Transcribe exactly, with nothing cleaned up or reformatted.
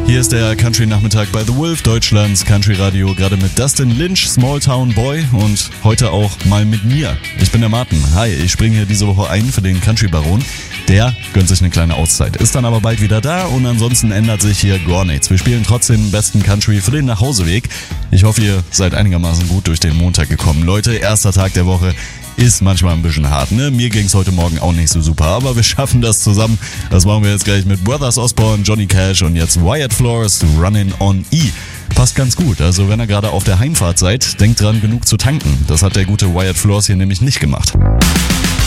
Hier ist der Country-Nachmittag bei The Wolf, Deutschlands Country-Radio, gerade mit Dustin Lynch, Small Town Boy und heute auch mal mit mir. Ich bin der Martin. Hi, ich springe hier diese Woche ein für den Country-Baron. Der gönnt sich eine kleine Auszeit, ist dann aber bald wieder da und ansonsten ändert sich hier gar nichts. Wir spielen trotzdem den besten Country für den Nachhauseweg. Ich hoffe, ihr seid einigermaßen gut durch den Montag gekommen. Leute, erster Tag der Woche. Ist manchmal ein bisschen hart, ne? Mir ging's heute Morgen auch nicht so super, aber wir schaffen das zusammen. Das machen wir jetzt gleich mit Brothers Osborne, Johnny Cash und jetzt Wyatt Flores, Running on E. Passt ganz gut, also wenn ihr gerade auf der Heimfahrt seid, denkt dran, genug zu tanken. Das hat der gute Wyatt Flores hier nämlich nicht gemacht.